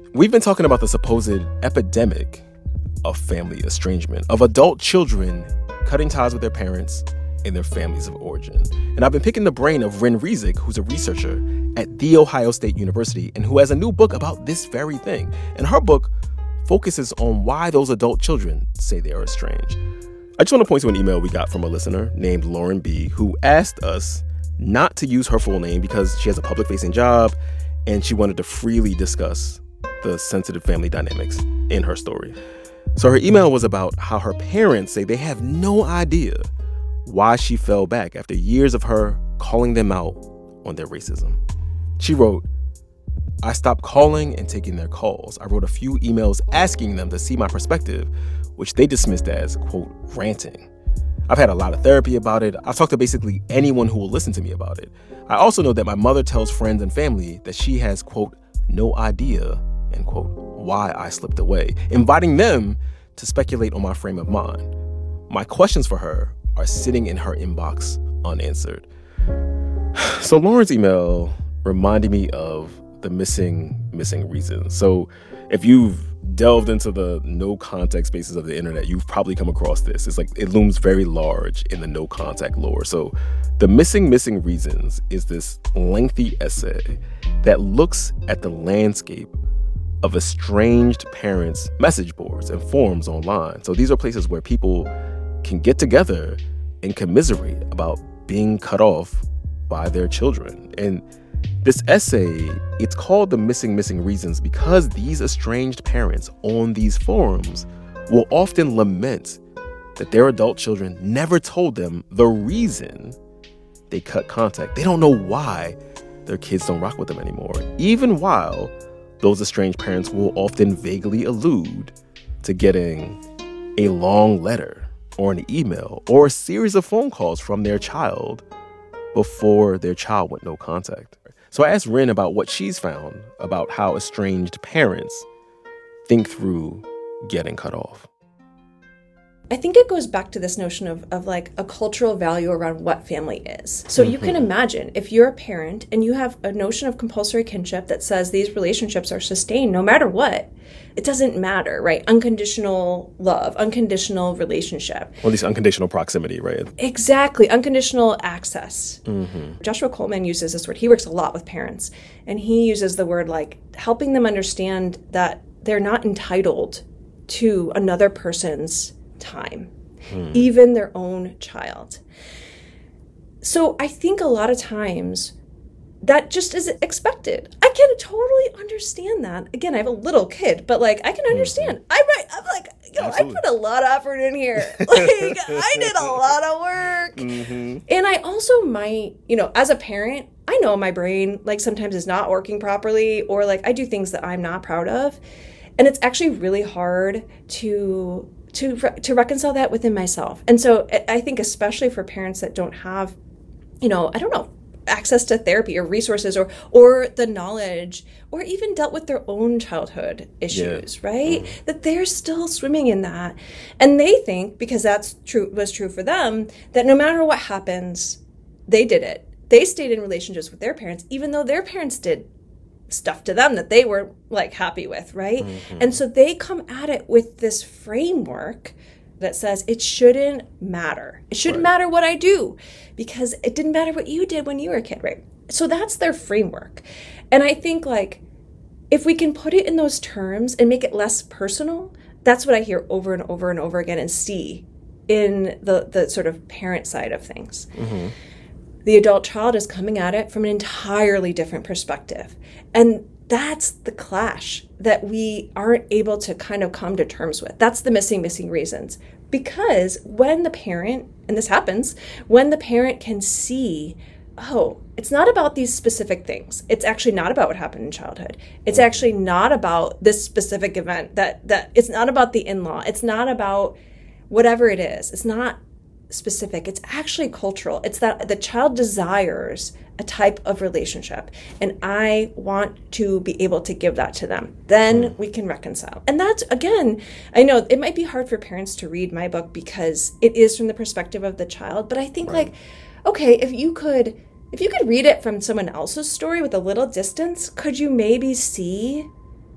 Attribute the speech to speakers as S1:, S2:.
S1: We've been talking about the supposed epidemic of family estrangement, of adult children cutting ties with their parents and their families of origin. And I've been picking the brain of Ren Rezic, who's a researcher at The Ohio State University and who has a new book about this very thing. And her book focuses on why those adult children say they are estranged. I just want to point to an email we got from a listener named Lauren B., who asked us not to use her full name because she has a public-facing job and she wanted to freely discuss the sensitive family dynamics in her story. So her email was about how her parents say they have no idea why she fell back after years of her calling them out on their racism. She wrote, "I stopped calling and taking their calls. I wrote a few emails asking them to see my perspective, which they dismissed as, quote, ranting. I've had a lot of therapy about it. I've talked to basically anyone who will listen to me about it. I also know that my mother tells friends and family that she has, quote, no idea, end quote, why I slipped away, inviting them to speculate on my frame of mind. My questions for her are sitting in her inbox unanswered." So Lauren's email reminded me of the missing reasons. So if you've delved into the no contact spaces of the internet, you've probably come across this. It's like it looms very large in the no contact lore. So the missing reasons is this lengthy essay that looks at the landscape of estranged parents' message boards and forums online. So these are places where people can get together and commiserate about being cut off by their children. And this essay, it's called The Missing Reasons because these estranged parents on these forums will often lament that their adult children never told them the reason they cut contact. They don't know why their kids don't rock with them anymore, even while those estranged parents will often vaguely allude to getting a long letter or an email or a series of phone calls from their child before their child went no contact. So I asked Ren about what she's found about how estranged parents think through getting cut off.
S2: I think it goes back to this notion of like a cultural value around what family is. So you can imagine if you're a parent and you have a notion of compulsory kinship that says these relationships are sustained no matter what, it doesn't matter, right? Unconditional love, unconditional relationship.
S1: Or at least unconditional proximity, right?
S2: Exactly, unconditional access. Joshua Coleman uses this word. He works a lot with parents, and he uses the word like helping them understand that they're not entitled to another person's time, even their own child. So I think a lot of times that just is expected. I can totally understand that. Again, I have a little kid, but like I can understand. I'm like, I put a lot of effort in here. Like I did a lot of work. And I also might, as a parent, I know my brain like sometimes is not working properly, or like I do things that I'm not proud of. And it's actually really hard to reconcile that within myself. And so I think especially for parents that don't have, access to therapy or resources or the knowledge or even dealt with their own childhood issues, right? That they're still swimming in that. And they think, because was true for them, that no matter what happens, they did it. They stayed in relationships with their parents, even though their parents did stuff to them that they were like happy with, right? And so they come at it with this framework that says it shouldn't matter. It shouldn't matter what I do because it didn't matter what you did when you were a kid, right? So that's their framework. And I think like if we can put it in those terms and make it less personal, that's what I hear over and over and over again and see in the sort of parent side of things. The adult child is coming at it from an entirely different perspective. And that's the clash that we aren't able to kind of come to terms with. That's the missing reasons. Because when the parent, and this happens, when the parent can see, oh, it's not about these specific things. It's actually not about what happened in childhood. It's actually not about this specific event, that it's not about the in-law. It's not about whatever it is. It's not specific. It's actually cultural. It's that the child desires a type of relationship, and I want to be able to give that to them. Then we can reconcile. And that's, again, I know it might be hard for parents to read my book because it is from the perspective of the child, but I think like, okay, if you could read it from someone else's story with a little distance, could you maybe see